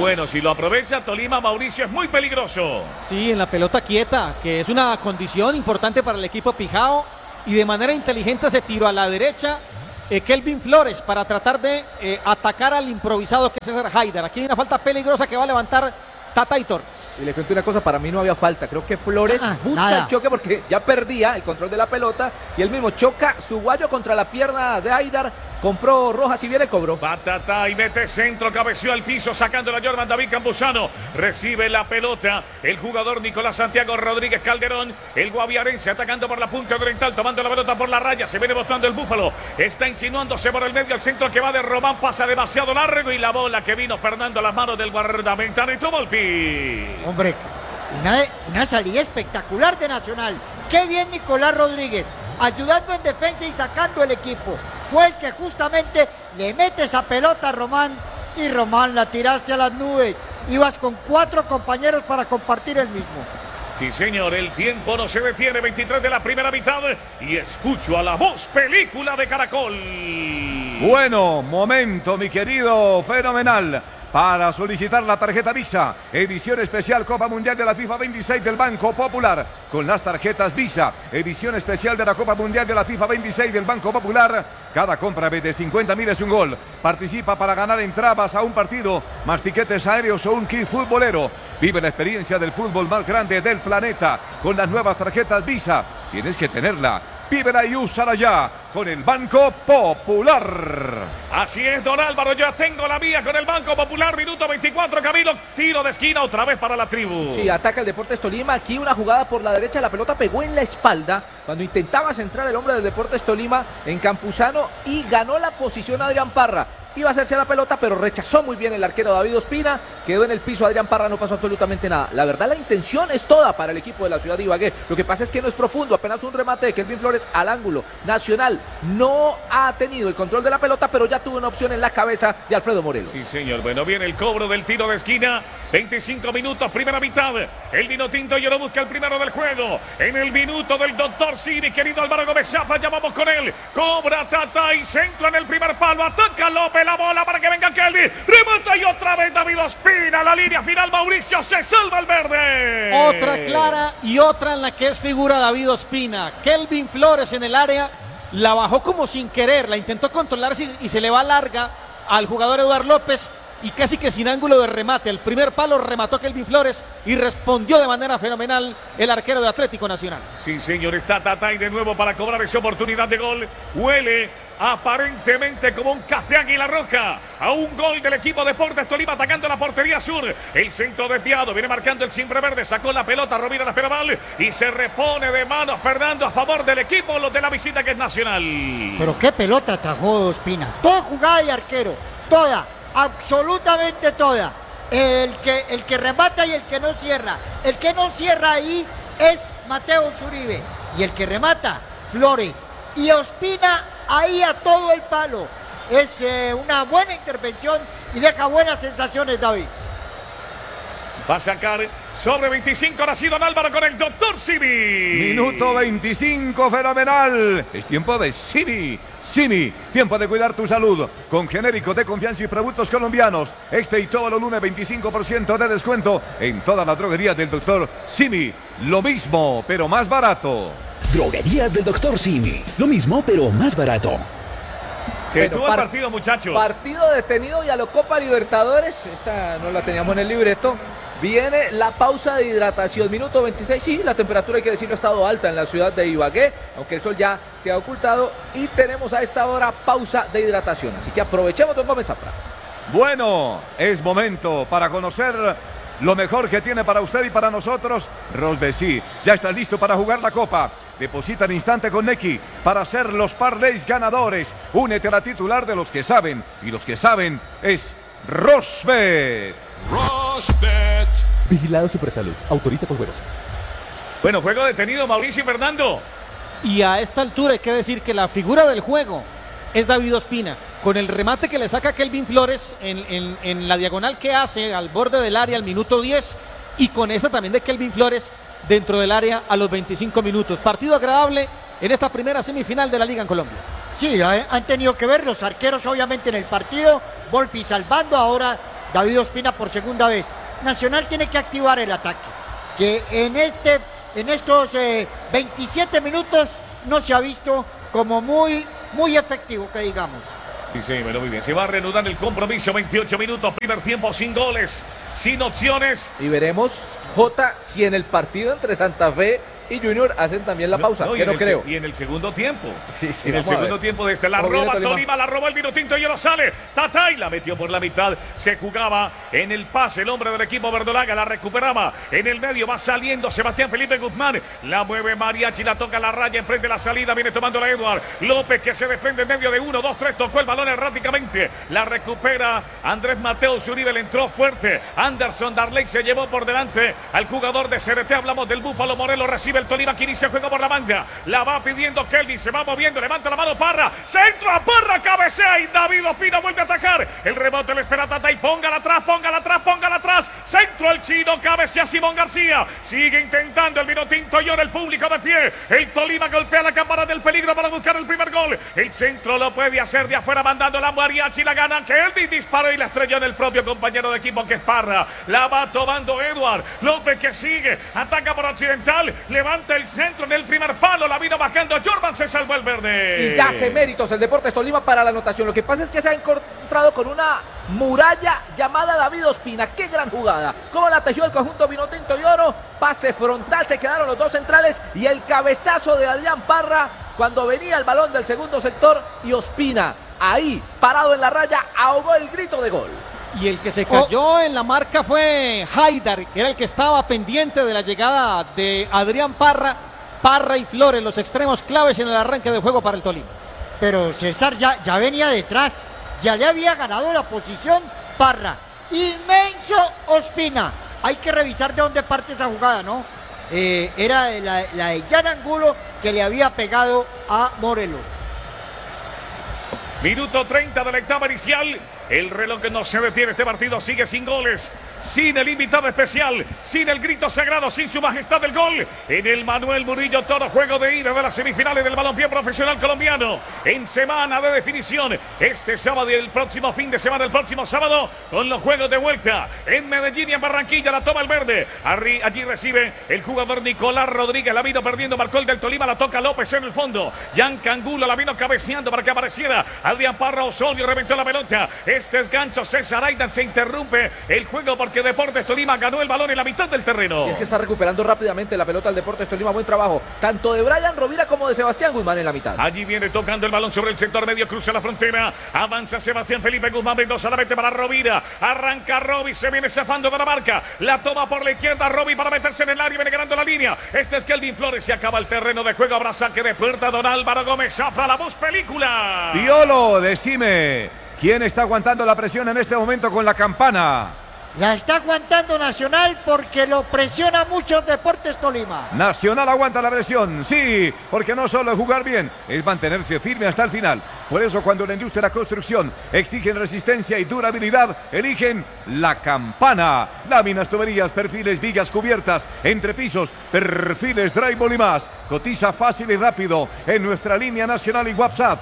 bueno, si lo aprovecha Tolima, Mauricio, es muy peligroso. Sí, en la pelota quieta, que es una condición importante para el equipo Pijao, y de manera inteligente se tiró a la derecha Kelvin Flores para tratar de atacar al improvisado que es César Haidar. Aquí hay una falta peligrosa que va a levantar Tata y Torres. Y le cuento una cosa, para mí no había falta. Creo que Flores busca el choque porque ya perdía el control de la pelota y él mismo choca su guayo contra la pierna de Haidar. Compró rojas y viene cobró. Patata y mete centro, cabeció al piso, sacando la Jordan David Campuzano. Recibe la pelota el jugador Nicolás Santiago Rodríguez Calderón. El guaviarense atacando por la punta oriental, tomando la pelota por la raya. Se viene mostrando el Búfalo. Está insinuándose por el medio. El centro que va de Román pasa demasiado largo. Y la bola que vino Fernando a las manos del guardameta Neto Volpi. Hombre, una salida espectacular de Nacional. Qué bien Nicolás Rodríguez, ayudando en defensa y sacando el equipo. Fue el que justamente le mete esa pelota a Román y Román la tiraste a las nubes. Ibas con 4 compañeros para compartir el mismo. Sí, señor, el tiempo no se detiene, 23 de la primera mitad y escucho a la voz película de Caracol. Bueno, momento, mi querido Fenomenal, para solicitar la tarjeta Visa, edición especial Copa Mundial de la FIFA 26 del Banco Popular, con las tarjetas Visa, edición especial de la Copa Mundial de la FIFA 26 del Banco Popular. Cada compra de 50.000 es un gol. Participa para ganar entradas a un partido, más tiquetes aéreos o un kit futbolero. Vive la experiencia del fútbol más grande del planeta con las nuevas tarjetas Visa. Tienes que tenerla. Vívela y úsala ya con el Banco Popular. Así es, don Álvaro, ya tengo la mía con el Banco Popular. Minuto 24, Camilo, tiro de esquina otra vez para la tribu. Sí, ataca el Deportes Tolima. Aquí una jugada por la derecha, la pelota pegó en la espalda cuando intentaba centrar el hombre del Deportes Tolima en Campuzano y ganó la posición Adrián Parra. Iba a hacerse la pelota, pero rechazó muy bien el arquero David Ospina. Quedó en el piso Adrián Parra, no pasó absolutamente nada. La verdad, la intención es toda para el equipo de la ciudad de Ibagué. Lo que pasa es que no es profundo, apenas un remate de Kelvin Flores al ángulo. Nacional no ha tenido el control de la pelota, pero ya tuvo una opción en la cabeza de Alfredo Morelos. Sí, señor. Bueno, viene el cobro del tiro de esquina. 25 minutos, primera mitad. El vino tinto y lo busca el primero del juego. En el minuto del doctor Siri, querido Álvaro Gómez Zafra, ya vamos con él. Cobra Tata y centro en el primer palo. Ataca López, la bola para que venga Kelvin. Remata y otra vez David Ospina. La línea final, Mauricio, se salva el verde. Otra clara y otra en la que es figura David Ospina. Kelvin Flores en el área. La bajó como sin querer. La intentó controlar y se le va larga al jugador Eduardo López. Y casi que sin ángulo de remate. El primer palo remató Kelvin Flores y respondió de manera fenomenal el arquero de Atlético Nacional. Sí, señor, está Tatay de nuevo para cobrar esa oportunidad de gol. Huele aparentemente como un café Águila Roja a un gol del equipo Deportes Tolima atacando la portería sur. El centro desviado, viene marcando el Simbre Verde, sacó la pelota, Rovira la espera mal y se repone de mano Fernando a favor del equipo, los de la visita que es Nacional. Pero qué pelota atajó Ospina. Toda jugada de arquero, toda. Absolutamente toda. El que remata y el que no cierra. El que no cierra ahí es Mateo Zuribe. Y el que remata, Flores. Y Ospina ahí a todo el palo. Es una buena intervención y deja buenas sensaciones, David. Va a sacar sobre 25, ahora sí, don Álvaro con el doctor Simi. Minuto 25, fenomenal. Es tiempo de Simi. Simi, tiempo de cuidar tu salud. Con genéricos de confianza y productos colombianos. Este y todos los lunes 25% de descuento en todas las droguerías del doctor Simi. Lo mismo, pero más barato. Droguerías del doctor Simi. Lo mismo, pero más barato. Se detuvo el partido, muchachos. Partido detenido y a la Copa Libertadores. Esta no la teníamos en el libreto. Viene la pausa de hidratación, minuto 26, sí, la temperatura hay que decirlo ha estado alta en la ciudad de Ibagué, aunque el sol ya se ha ocultado y tenemos a esta hora pausa de hidratación, así que aprovechemos, don Gómez Zafra. Bueno, es momento para conocer lo mejor que tiene para usted y para nosotros Rosbesí. Ya estás listo para jugar la Copa. Deposita al instante con Nequi para hacer los parlays ganadores. Únete a la titular de los que saben, y los que saben es Rosbet. Rosbet. Vigilado Supersalud. Autoriza con juegos. Bueno, juego detenido, Mauricio y Fernando. Y a esta altura hay que decir que la figura del juego es David Ospina. Con el remate que le saca Kelvin Flores en la diagonal que hace al borde del área al minuto 10. Y con esta también de Kelvin Flores dentro del área a los 25 minutos. Partido agradable en esta primera semifinal de la Liga en Colombia. Sí, han tenido que ver los arqueros obviamente en el partido. Volpi salvando ahora David Ospina por segunda vez. Nacional tiene que activar el ataque, que en estos 27 minutos no se ha visto como muy efectivo, que digamos. Sí, señor, muy bien. Se va a reanudar el compromiso. 28 minutos, primer tiempo sin goles, sin opciones. Y veremos, Jota, si en el partido entre Santa Fe y Junior hacen también la pausa, que no creo. Y en el segundo tiempo. Sí, en el segundo tiempo de la roba Tolima, la robó el Vinotinto y no sale. Tatay la metió por la mitad. Se jugaba en el pase. El hombre del equipo verdolaga la recuperaba. En el medio va saliendo Sebastián Felipe Guzmán. La mueve Mariachi, la toca la raya, emprende la salida. Viene tomando la Edward López, que se defiende en medio de 1, 2, 3. Tocó el balón erráticamente. La recupera Andrés Mateo Zuribe. Le entró fuerte. Anderson Darley se llevó por delante al jugador de CRT. Hablamos del Búfalo Morelos. Recibe el Tolima, que inicia el juego por la banda. La va pidiendo Kelvin, se va moviendo, levanta la mano Parra, centro a Parra, cabecea y David Ospina vuelve a atacar. El rebote le espera Tatay, póngala atrás. Centro el chino, cabecea Simón García. Sigue intentando el Vinotinto y ahora el público de pie. El Tolima golpea la campana del peligro para buscar el primer gol. El centro lo puede hacer de afuera, mandando la Mariachi, la gana Kelvin, disparó y la estrelló en el propio compañero de equipo, que es Parra. La va tomando Edward López, que sigue, ataca por Occidental, levanta el centro en el primer palo, la vino bajando Jordan, se salvó el verde. Y ya hace méritos el Deportes Tolima para la anotación. Lo que pasa es que se ha encontrado con una muralla llamada David Ospina. Qué gran jugada, cómo la tejió el conjunto Vinotinto y Oro. Pase frontal, se quedaron los dos centrales y el cabezazo de Adrián Parra cuando venía el balón del segundo sector, y Ospina ahí parado en la raya ahogó el grito de gol. Y el que se cayó en la marca fue Haidar, que era el que estaba pendiente de la llegada de Adrián Parra. Parra y Flores, los extremos claves en el arranque de juego para el Tolima. Pero César ya venía detrás, ya le había ganado la posición Parra. Inmenso Ospina. Hay que revisar de dónde parte esa jugada, ¿no? Era la de Jan Angulo, que le había pegado a Morelos. Minuto 30 de la etapa inicial. El reloj que no se detiene, este partido sigue sin goles, sin el invitado especial, sin el grito sagrado, sin su majestad del gol. En el Manuel Murillo Toro, juego de ida de las semifinales del balompié profesional colombiano. En semana de definición, este sábado y el próximo fin de semana, el próximo sábado, con los juegos de vuelta. En Medellín y en Barranquilla la toma el verde. Allí recibe el jugador Nicolás Rodríguez, la vino perdiendo, marcó el del Tolima, la toca López en el fondo. Jan Cangulo la vino cabeceando para que apareciera Adrián Parra. Osorio reventó la pelota. Este es gancho, César Aidan, se interrumpe el juego porque Deportes Tolima ganó el balón en la mitad del terreno. Y es que está recuperando rápidamente la pelota al Deportes Tolima, buen trabajo, tanto de Brian Rovira como de Sebastián Guzmán en la mitad. Allí viene tocando el balón sobre el sector medio, cruza la frontera, avanza Sebastián Felipe Guzmán, Mendoza la mete para Rovira, arranca Roby, se viene zafando de la marca, la toma por la izquierda Roby para meterse en el área, viene ganando la línea. Este es Kelvin Flores, se acaba el terreno de juego, habrá saque de puerta. Don Álvaro Gómez Zafra, la voz película. Diolo, decime, ¿quién está aguantando la presión en este momento con la campana? La está aguantando Nacional porque lo presiona mucho Deportes Tolima. Nacional aguanta la presión, sí, porque no solo es jugar bien, es mantenerse firme hasta el final. Por eso cuando la industria de la construcción exigen resistencia y durabilidad, eligen la campana. Láminas, tuberías, perfiles, vigas, cubiertas, entrepisos, perfiles, drywall y más. Cotiza fácil y rápido en nuestra línea nacional y WhatsApp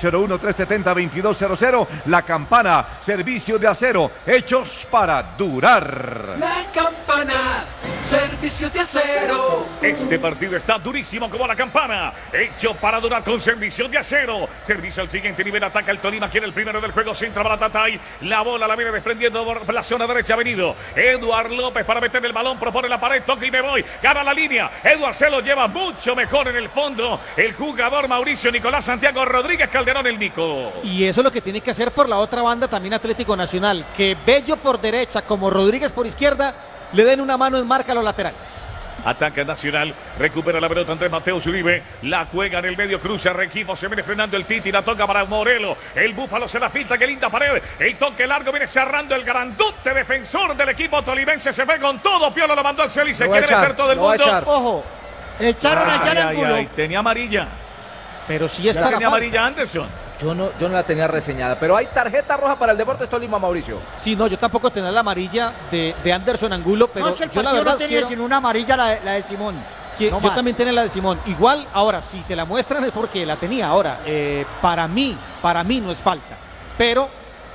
601-370-2200. La Campana, servicio de acero, hechos para durar. La Campana, servicio de acero. Este partido está durísimo como la campana, hecho para durar con servicio de acero. Servicio al siguiente nivel, ataca el Tolima, quiere el primero del juego, centra para Tatay. La bola la viene desprendiendo por la zona derecha, ha venido Eduard López para meter el balón, propone la pared, toca y me voy, gana la línea. Eduard se lo lleva mucho mejor en el fondo el jugador Mauricio Nicolás Santiago Rodríguez Calderón, el Nico. Y eso es lo que tiene que hacer por la otra banda también Atlético Nacional, que Bello por derecha como Rodríguez por izquierda le den una mano en marca a los laterales. Ataca Nacional, recupera la pelota Andrés Mateo Zuribe, la juega en el medio, cruza Requivo, se viene frenando el Titi, la toca para Morelos, el Búfalo se la filtra, qué linda pared, el toque largo viene cerrando el grandote defensor del equipo tolimense, se ve con todo, Piolo lo mandó al cielo y se quiere meter todo el mundo. Ojo, echaron a Jan Angulo. Tenía amarilla. Pero sí es Ya para tenía falta. amarilla Anderson. Yo no la tenía reseñada, pero hay tarjeta roja para el Deportes Tolima, Mauricio. Sí, no, yo tampoco tenía la amarilla de Anderson Angulo, pero No, es que el yo la partido verdad no tenía sino una amarilla la de Simón. No yo más. también tenía la de Simón. Igual, ahora, si se la muestran es porque la tenía. Ahora, para mí no es falta. Pero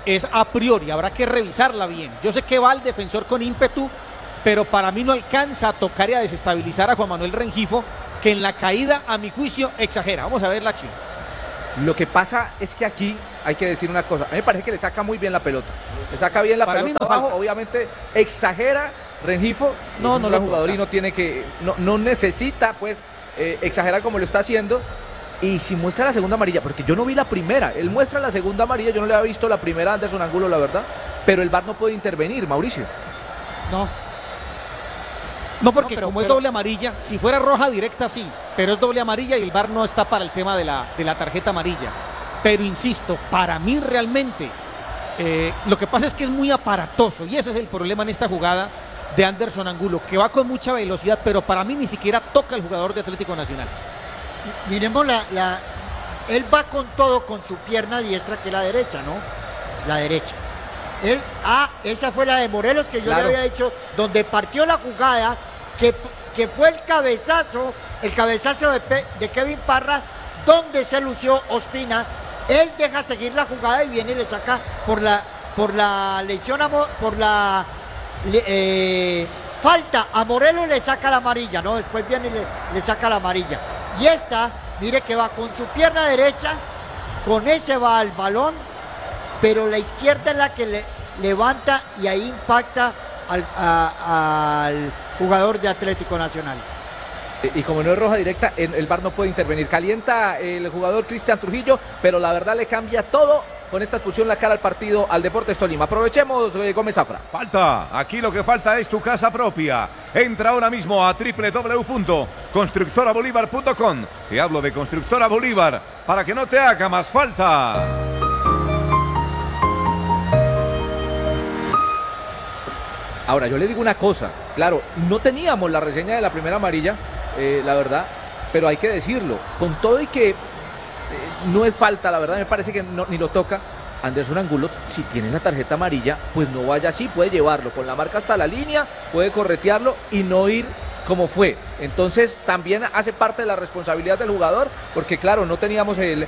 es a priori, habrá que revisarla bien. Yo sé que va el defensor con ímpetu, pero para mí no alcanza a tocar y a desestabilizar a Juan Manuel Rengifo, que en la caída, a mi juicio, exagera. Vamos a ver la acción. Lo que pasa es que aquí hay que decir una cosa. A mí me parece que le saca muy bien la pelota. Le saca bien la Para mí pelota no abajo. falta. Obviamente exagera Rengifo. No, Es un no gran le jugador toca. y no tiene que, no necesita pues exagerar como lo está haciendo. Y si muestra la segunda amarilla, porque yo no vi la primera, él muestra la segunda amarilla, yo no le había visto la primera a Anderson Angulo, la verdad, pero el VAR no puede intervenir, Mauricio. No, No, porque No, pero- como es pero- doble amarilla, si fuera roja directa sí, pero es doble amarilla y el VAR no está para el tema de la tarjeta amarilla. Pero insisto, para mí realmente lo que pasa es que es muy aparatoso y ese es el problema en esta jugada de Anderson Angulo, que va con mucha velocidad, pero para mí ni siquiera toca el jugador de Atlético Nacional. miremos él va con todo con su pierna diestra, que es la derecha, ¿no? La derecha. Esa fue la de Morelos que yo Claro. le había dicho, donde partió la jugada, que fue el cabezazo de Kevin Parra, donde se lució Ospina. Él deja seguir la jugada y viene y le saca por la lesión, falta a Morelos, le saca la amarilla, ¿no? Después viene y le saca la amarilla. Y esta, mire que va con su pierna derecha, con ese va al balón, pero la izquierda es la que le levanta y ahí impacta al jugador de Atlético Nacional. Y como no es roja directa, el VAR no puede intervenir. Calienta el jugador Cristian Trujillo, pero la verdad le cambia todo con esta expulsión la cara al partido al Deportes Tolima. Aprovechemos, Gómez Zafra. Falta, aquí lo que falta es tu casa propia. Entra ahora mismo a www.constructorabolívar.com. Te hablo de Constructora Bolívar para que no te haga más falta. Ahora, yo le digo una cosa. Claro, no teníamos la reseña de la primera amarilla, la verdad, pero hay que decirlo. Con todo y que no es falta, la verdad, me parece que ni lo toca. Anderson Angulo, si tiene la tarjeta amarilla, pues no vaya así, puede llevarlo con la marca hasta la línea, puede corretearlo y no ir como fue. Entonces también hace parte de la responsabilidad del jugador, porque claro, no teníamos en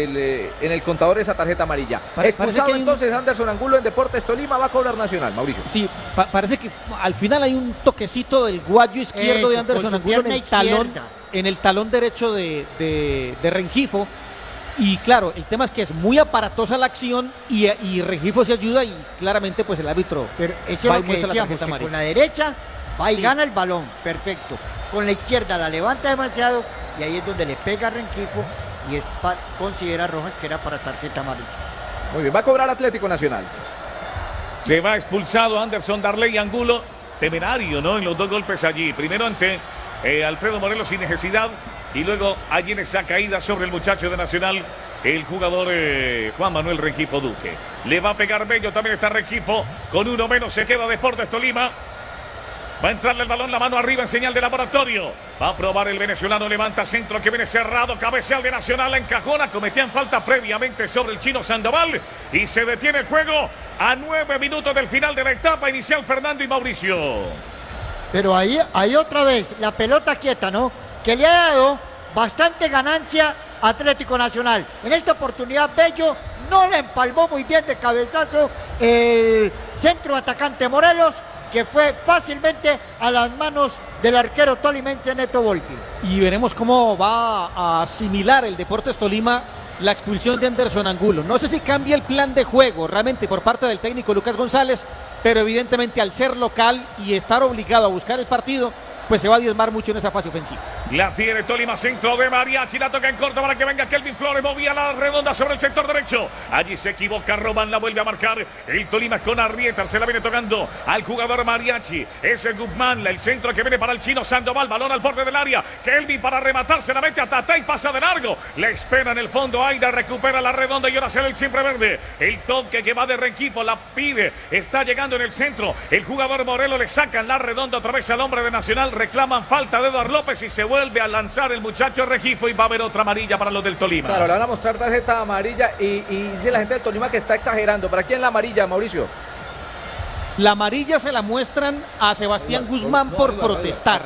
el contador esa tarjeta amarilla. Parece Expulsado que hay un- entonces Anderson Angulo en Deportes Tolima, va a cobrar Nacional, Mauricio. Sí, parece que al final hay un toquecito del guayo izquierdo Eso, de con Anderson su Angulo pierna en el talón derecho de Rengifo. Y claro, el tema es que es muy aparatosa la acción y Rengifo se ayuda y claramente pues el árbitro Pero eso va es y lo que muestra la decíamos, tarjeta que amarilla. con la derecha va y Sí. gana el balón, perfecto. Con la izquierda la levanta demasiado y ahí es donde le pega a Rengifo y considera Rojas que era para tarjeta amarilla. Muy bien, va a cobrar Atlético Nacional. Se va expulsado Anderson Darley Angulo. Temerario, ¿no? En los dos golpes allí. Primero ante Alfredo Morelos sin necesidad. Y luego allí en esa caída sobre el muchacho de Nacional, el jugador Juan Manuel Rengifo Duque. Le va a pegar Bello, también está Rengifo. Con uno menos se queda Deportes Tolima. Va a entrarle el balón, la mano arriba en señal de laboratorio. Va a probar el venezolano, levanta centro que viene cerrado. Cabeceal de Nacional, la encajona. Cometían falta previamente sobre el chino Sandoval. Y se detiene el juego a 9 minutos del final de la etapa inicial. Fernando y Mauricio. Pero ahí otra vez la pelota quieta, ¿no? Que le ha dado bastante ganancia a Atlético Nacional. En esta oportunidad Bello no le empalmó muy bien de cabezazo el centro atacante Morelos, que fue fácilmente a las manos del arquero tolimense Neto Volpi. Y veremos cómo va a asimilar el Deportes Tolima la expulsión de Anderson Angulo. No sé si cambia el plan de juego realmente por parte del técnico Lucas González, pero evidentemente al ser local y estar obligado a buscar el partido, pues se va a diezmar mucho en esa fase ofensiva. La tiene Tolima, centro de Mariachi, la toca en corto para que venga Kelvin Flores, movía la redonda sobre el sector derecho. Allí se equivoca Román, la vuelve a marcar. El Tolima con Arrieta, se la viene tocando al jugador Mariachi. Ese Guzmán, el centro que viene para el chino Sandoval, balón al borde del área. Kelvin para rematar, se la mete a Tata y pasa de largo. Le espera en el fondo, Aida recupera la redonda y ahora sale el siempre verde. El toque que va de Rengifo, la pide, está llegando en el centro. El jugador Morelos le sacan la redonda otra vez al hombre de Nacional. Reclaman falta de Eduardo López y se vuelve a lanzar el muchacho Rengifo y va a haber otra amarilla para los del Tolima. Claro, le van a mostrar tarjeta amarilla y dice la gente del Tolima que está exagerando. ¿Para quién la amarilla, Mauricio? La amarilla se la muestran a Sebastián Guzmán por protestar.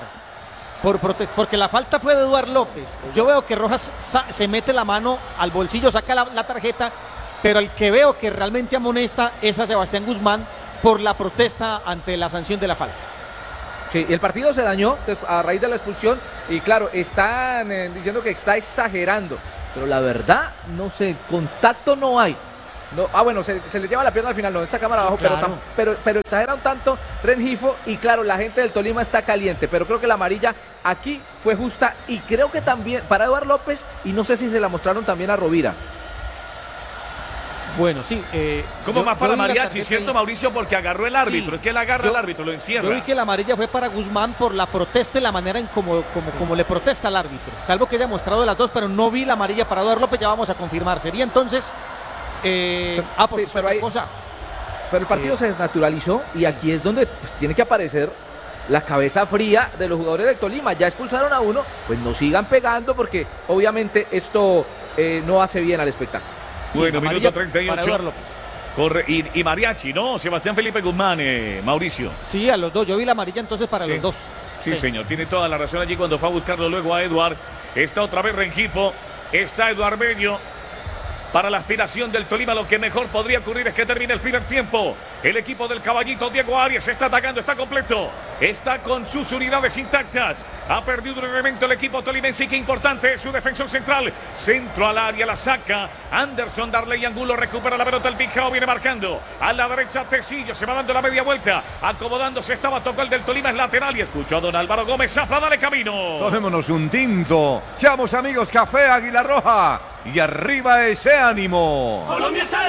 Porque la falta fue de Eduardo López. Yo veo que Rojas se mete la mano al bolsillo, saca la tarjeta pero el que veo que realmente amonesta es a Sebastián Guzmán por la protesta ante la sanción de la falta. Sí, el partido se dañó a raíz de la expulsión y claro, están diciendo que está exagerando, pero la verdad, no sé, contacto no hay. No, bueno, se le lleva la pierna al final, no, esta cámara abajo, claro. pero exagera un tanto Rengifo y claro, la gente del Tolima está caliente, pero creo que la amarilla aquí fue justa y creo que también para Eduardo López y no sé si se la mostraron también a Rovira. Bueno, sí. ¿Cómo más para vi la Mariachi, tarjeta cierto, Mauricio? Porque agarró el árbitro. Sí. Es que él agarra al árbitro, lo encierra. Yo vi que la amarilla fue para Guzmán por la protesta y la manera en como le protesta al árbitro. Salvo que haya mostrado de las dos, pero no vi la amarilla para Eduardo López, ya vamos a confirmar. Sería entonces... pero el partido se desnaturalizó y aquí es donde pues, tiene que aparecer la cabeza fría de los jugadores del Tolima. Ya expulsaron a uno, pues no sigan pegando porque obviamente esto no hace bien al espectáculo. Bueno, sí, minuto para 38. Eduardo López. Corre, y Mariachi, ¿no? Sebastián Felipe Guzmán, Mauricio. Sí, a los dos. Yo vi la amarilla entonces para Sí. los dos. Sí, señor, tiene toda la razón allí cuando fue a buscarlo luego a Eduard. Está otra vez Rengifo, está Eduard Bello. Para la aspiración del Tolima, lo que mejor podría ocurrir es que termine el primer tiempo. El equipo del caballito Diego Arias está atacando, está completo. Está con sus unidades intactas. Ha perdido un elemento el equipo tolimense y qué importante es su defensor central. Centro al área, la saca. Anderson, Darley Angulo recupera la pelota. El Picao viene marcando. A la derecha Tecillo, se va dando la media vuelta. Acomodándose, estaba tocó el del Tolima, es lateral. Y escuchó a don Álvaro Gómez. Zafra, dale camino. Tomémonos un tinto. Seamos amigos, Café Águila Roja. Y arriba ese ánimo. Colombia está